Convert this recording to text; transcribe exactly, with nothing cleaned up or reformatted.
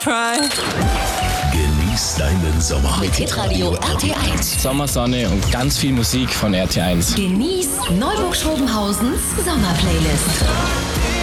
Genieß deinen Sommer Mit Hitradio R T eins. Sommersonne und ganz viel Musik von R T eins. Genieß Neuburg-Schrobenhausens Sommerplaylist.